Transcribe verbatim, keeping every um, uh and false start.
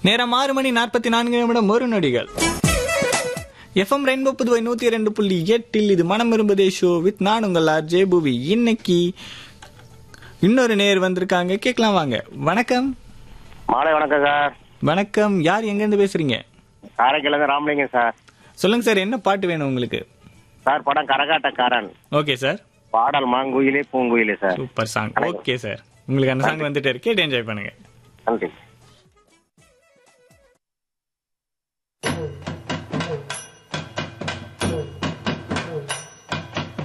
நேரம் ஆறு மணி நாற்பத்தி நான்கு நிமிடம் ஒரு நொடிகள். எஃப்எம் ரெயின்போ புதுவை நூத்தி இரண்டு புள்ளி எட்டில் இது மனம் விரும்புதே ஷோ வித் நான் உங்கள் ஆர் ஜே புவி. இன்னைக்கு இன்னொரு நேர் வந்திருக்காங்க, கேட்கலாம் வாங்க. வணக்கம். மாலை வணக்கம் சார். வணக்கம். யார் எங்க இருந்து பேசுறீங்க? காரைக்கிழங்கு ராமலிங்கம் சார். சொல்லுங்க சார், என்ன பாட்டு வேணும் உங்களுக்கு? சார் படம் கரகாட்டக்காரன். Okay sir. பாடல் மாங்குயிலே பூங்குயிலே sir. Super song. Okay sir, உங்களுக்கு அந்த சாங் வந்துட்டு இருக்கு, என்ஜாய் பண்ணுங்க. நன்றி.